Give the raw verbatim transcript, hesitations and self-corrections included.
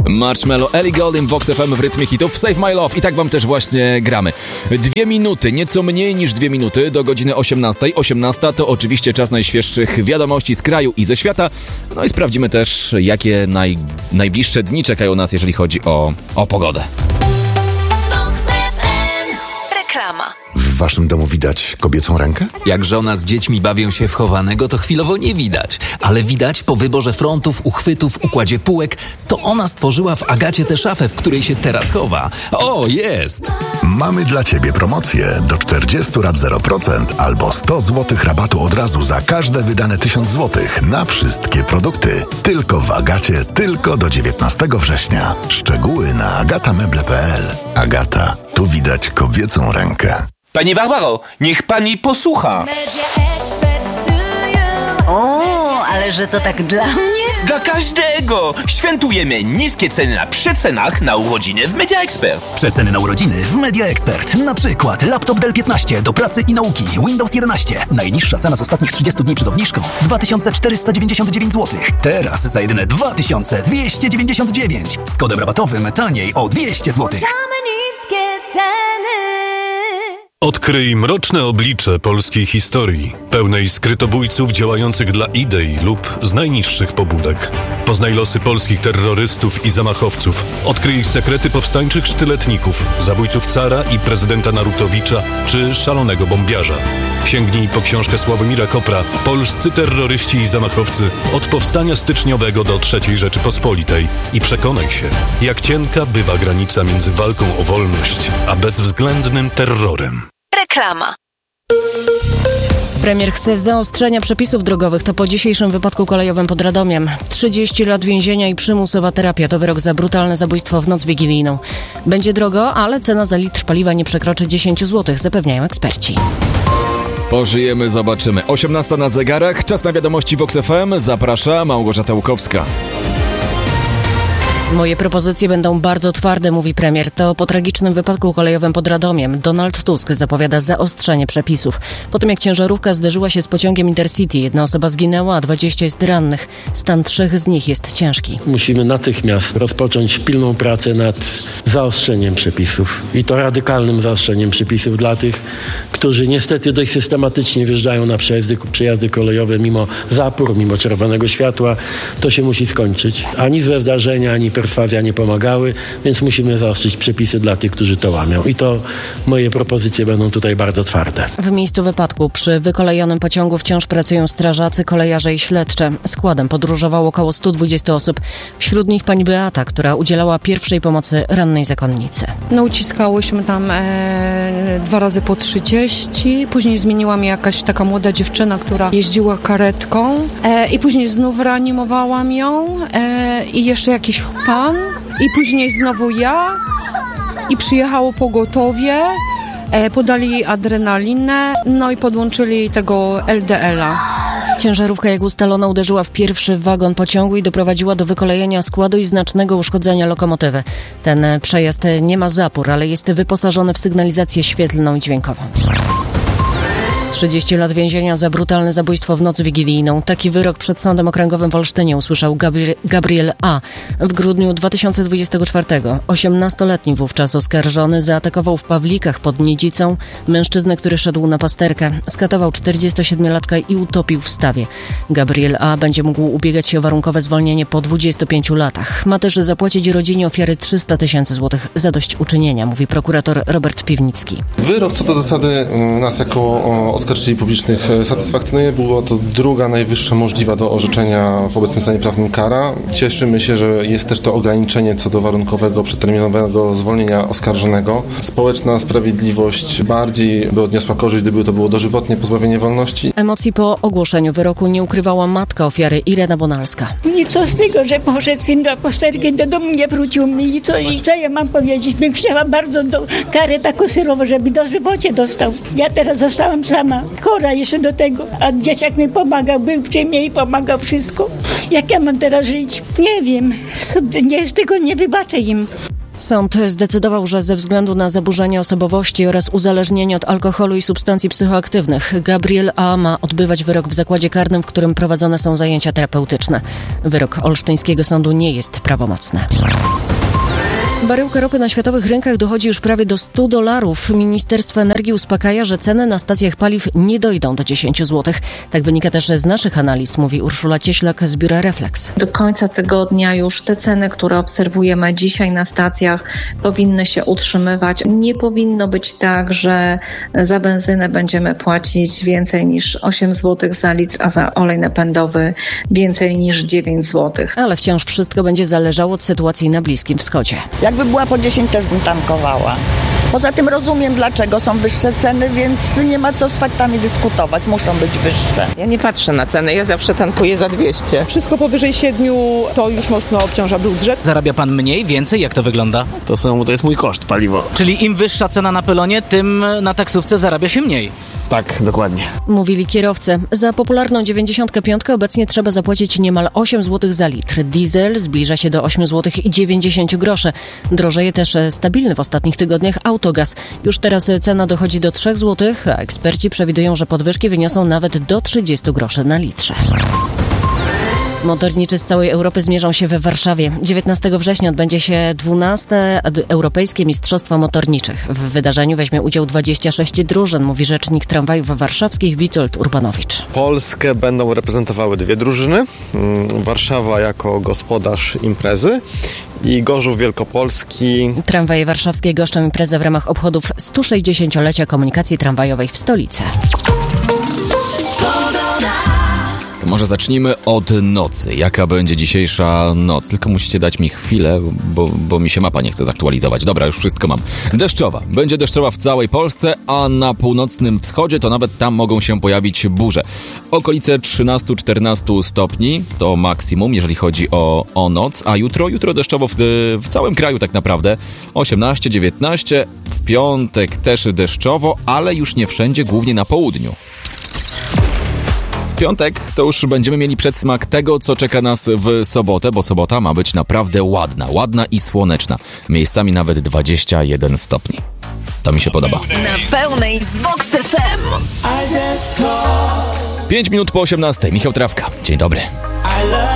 Marshmello, Ellie Goulding, Vox F M w rytmie hitów Save My Love i tak wam też właśnie gramy. Dwie minuty, nieco mniej niż dwie minuty do godziny osiemnastej. osiemnasta to oczywiście czas najświeższych wiadomości z kraju i ze świata. No i sprawdzimy też, jakie naj, najbliższe dni czekają nas, jeżeli chodzi o, o pogodę. Vox F M. Reklama. W waszym domu widać kobiecą rękę? Jak żona z dziećmi bawią się w chowanego, to chwilowo nie widać. Ale widać po wyborze frontów, uchwytów, układzie półek, to ona stworzyła w Agacie tę szafę, w której się teraz chowa. O, jest! Mamy dla ciebie promocję. Do czterdziestu rat zero procent albo sto złotych rabatu od razu za każde wydane tysiąc złotych na wszystkie produkty. Tylko w Agacie, tylko do dziewiętnastego września. Szczegóły na agatameble kropka p l. Agata, tu widać kobiecą rękę. Pani Barbaro, niech pani posłucha. O, ale że to tak dla mnie? Dla każdego! Świętujemy niskie ceny na przecenach na urodziny w Media Expert. Przeceny na urodziny w Media Expert. Na przykład laptop Dell piętnaście do pracy i nauki, Windows jedenaście. Najniższa cena z ostatnich trzydziestu dni przed obniżką dwa tysiące czterysta dziewięćdziesiąt dziewięć złotych. Teraz za jedyne dwa tysiące dwieście dziewięćdziesiąt dziewięć. Z kodem rabatowym taniej o dwieście złotych. Odkryj mroczne oblicze polskiej historii, pełnej skrytobójców działających dla idei lub z najniższych pobudek. Poznaj losy polskich terrorystów i zamachowców. Odkryj ich sekrety powstańczych sztyletników, zabójców cara i prezydenta Narutowicza czy szalonego bombiarza. Sięgnij po książkę Sławomira Kopra Polscy terroryści i zamachowcy od powstania styczniowego do trzeciej Rzeczypospolitej i przekonaj się, jak cienka bywa granica między walką o wolność a bezwzględnym terrorem. Reklama. Premier chce zaostrzenia przepisów drogowych. To po dzisiejszym wypadku kolejowym pod Radomiem. trzydzieści lat więzienia i przymusowa terapia to wyrok za brutalne zabójstwo w noc wigilijną. Będzie drogo, ale cena za litr paliwa nie przekroczy dziesięć złotych, zapewniają eksperci. Pożyjemy, zobaczymy. osiemnasta na zegarach, czas na wiadomości Vox F M. Zaprasza Małgorzata Łukowska. Moje propozycje będą bardzo twarde, mówi premier. To po tragicznym wypadku kolejowym pod Radomiem. Donald Tusk zapowiada zaostrzenie przepisów. Po tym jak ciężarówka zderzyła się z pociągiem Intercity, jedna osoba zginęła, a dwadzieścia jest rannych. Stan trzech z nich jest ciężki. Musimy natychmiast rozpocząć pilną pracę nad zaostrzeniem przepisów. I to radykalnym zaostrzeniem przepisów dla tych, którzy niestety dość systematycznie wjeżdżają na przejazdy, przejazdy kolejowe mimo zapór, mimo czerwonego światła. To się musi skończyć. Ani złe zdarzenia, ani perswazja nie pomagały, więc musimy zaostrzyć przepisy dla tych, którzy to łamią. I to moje propozycje będą tutaj bardzo twarde. W miejscu wypadku przy wykolejonym pociągu wciąż pracują strażacy, kolejarze i śledcze. Składem podróżowało około stu dwudziestu osób. Wśród nich pani Beata, która udzielała pierwszej pomocy rannej zakonnicy. No uciskałyśmy tam e, dwa razy po trzydzieści. Później zmieniła mnie jakaś taka młoda dziewczyna, która jeździła karetką e, i później znów reanimowałam ją e, i jeszcze jakiś pan i później znowu ja i przyjechało pogotowie, e, podali jej adrenalinę, no i podłączyli tego L D L-a. Ciężarówka, jak ustalono, uderzyła w pierwszy wagon pociągu i doprowadziła do wykolejenia składu i znacznego uszkodzenia lokomotywy. Ten przejazd nie ma zapór, ale jest wyposażony w sygnalizację świetlną i dźwiękową. trzydzieści lat więzienia za brutalne zabójstwo w noc wigilijną. Taki wyrok przed Sądem Okręgowym w Olsztynie usłyszał Gabri- Gabriel A. W grudniu dwa tysiące dwudziestego czwartego osiemnastoletni wówczas oskarżony zaatakował w Pawlikach pod Niedzicą mężczyznę, który szedł na pasterkę. Skatował czterdziestosiedmiolatka i utopił w stawie. Gabriel A. będzie mógł ubiegać się o warunkowe zwolnienie po dwudziestu pięciu latach. Ma też zapłacić rodzinie ofiary trzysta tysięcy złotych zadośćuczynienia, mówi prokurator Robert Piwnicki. Wyrok co do zasady nas jako oskarżycieli publicznych satysfakcjonuje. Była to druga najwyższa możliwa do orzeczenia w obecnym stanie prawnym kara. Cieszymy się, że jest też to ograniczenie co do warunkowego, przedterminowego zwolnienia oskarżonego. Społeczna sprawiedliwość bardziej by odniosła korzyść, gdyby to było dożywotnie pozbawienie wolności. Emocji po ogłoszeniu wyroku nie ukrywała matka ofiary, Irena Bonalska. I co z tego, że poszedł syn na pasterkę, do domu nie wrócił mi i co, i co ja mam powiedzieć? Bym chciała bardzo do, karę taką syrową, żeby dożywocie dostał. Ja teraz zostałam sama, chora jeszcze do tego, a dzieciak mi pomagał, był przy mnie i pomagał wszystko. Jak ja mam teraz żyć? Nie wiem, nie, z tego nie wybaczę im. Sąd zdecydował, że ze względu na zaburzenia osobowości oraz uzależnienie od alkoholu i substancji psychoaktywnych Gabriel A. ma odbywać wyrok w zakładzie karnym, w którym prowadzone są zajęcia terapeutyczne. Wyrok olsztyńskiego sądu nie jest prawomocny. Baryłka ropy na światowych rynkach dochodzi już prawie do stu dolarów. Ministerstwo Energii uspokaja, że ceny na stacjach paliw nie dojdą do dziesięć złotych. Tak wynika też z naszych analiz, mówi Urszula Cieślak z biura Reflex. Do końca tygodnia już te ceny, które obserwujemy dzisiaj na stacjach, powinny się utrzymywać. Nie powinno być tak, że za benzynę będziemy płacić więcej niż osiem złotych za litr, a za olej napędowy więcej niż dziewięć złotych. Ale wciąż wszystko będzie zależało od sytuacji na Bliskim Wschodzie. Jakby była po dziesięć, też bym tankowała. Poza tym rozumiem, dlaczego są wyższe ceny, więc nie ma co z faktami dyskutować. Muszą być wyższe. Ja nie patrzę na cenę, ja zawsze tankuję za dwieście. Wszystko powyżej siedmiu to już mocno obciąża budżet. Zarabia pan mniej, więcej? Jak to wygląda? To, są, to jest mój koszt paliwo. Czyli im wyższa cena na pylonie, tym na taksówce zarabia się mniej. Tak, dokładnie. Mówili kierowcy. Za popularną dziewięćdziesiątkę pięć obecnie trzeba zapłacić niemal osiem złotych za litr. Diesel zbliża się do osiem złotych i dziewięćdziesiąt groszy. Drożeje też stabilny w ostatnich tygodniach autogaz. Już teraz cena dochodzi do trzech złotych, a eksperci przewidują, że podwyżki wyniosą nawet do trzydziestu groszy na litrze. Motorniczy z całej Europy zmierzą się we Warszawie. dziewiętnastego września odbędzie się dwunaste Europejskie Mistrzostwa Motorniczych. W wydarzeniu weźmie udział dwadzieścia sześć drużyn, mówi rzecznik tramwajów warszawskich Witold Urbanowicz. Polskę będą reprezentowały dwie drużyny. Warszawa jako gospodarz imprezy i Gorzów Wielkopolski. Tramwaje warszawskie goszczą imprezę w ramach obchodów stu sześćdziesięciolecia komunikacji tramwajowej w stolicy. To może zacznijmy od nocy. Jaka będzie dzisiejsza noc? Tylko musicie dać mi chwilę, bo, bo mi się mapa nie chce zaktualizować. Dobra, już wszystko mam. Deszczowa. Będzie deszczowa w całej Polsce, a na północnym wschodzie to nawet tam mogą się pojawić burze. Okolice trzynaście czternaście stopni to maksimum, jeżeli chodzi o, o noc, a jutro, jutro deszczowo w, w całym kraju tak naprawdę. osiemnaście dziewiętnaście, w piątek też deszczowo, ale już nie wszędzie, głównie na południu. W piątek to już będziemy mieli przedsmak tego, co czeka nas w sobotę, bo sobota ma być naprawdę ładna, ładna i słoneczna. Miejscami nawet dwadzieścia jeden stopni. To mi się podoba. Na pełnej z Vox F M. pięć minut po osiemnastej. Michał Trawka. Dzień dobry.